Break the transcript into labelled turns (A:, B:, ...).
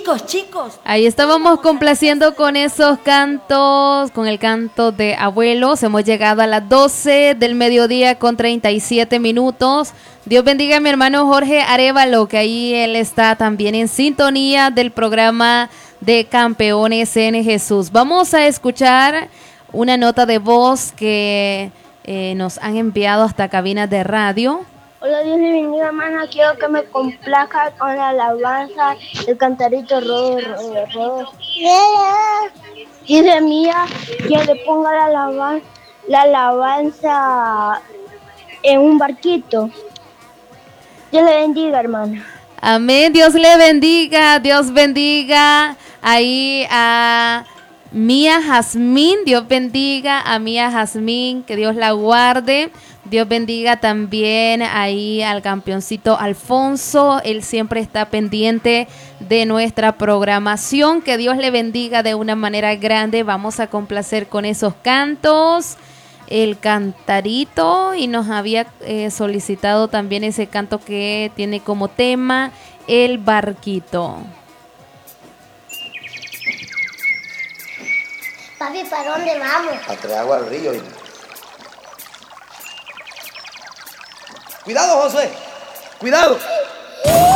A: chicos.
B: Ahí estábamos complaciendo con esos cantos, con el canto de abuelos. Hemos llegado a las 12 del mediodía con 37 minutos. Dios bendiga a mi hermano Jorge Arevalo, que ahí él está también en sintonía del programa de Campeones en Jesús. Vamos a escuchar una nota de voz que nos han enviado hasta cabinas de radio.
C: Hola, Dios le bendiga, hermana. Quiero que me complazca con la alabanza del cantarito rodo, rodo, rodo. Dice Mía que le ponga la alabanza en un barquito. Dios le bendiga, hermana.
B: Amén, Dios le bendiga, Dios bendiga ahí a Mía Jazmín, Dios bendiga a Mía Jazmín, que Dios la guarde. Dios bendiga también ahí al campeoncito Alfonso, él siempre está pendiente de nuestra programación, que Dios le bendiga de una manera grande. Vamos a complacer con esos cantos, el cantarito, y nos había solicitado también ese canto que tiene como tema el barquito.
D: Papi, ¿para dónde vamos?
A: A traer agua al río. Cuidado, José. Cuidado.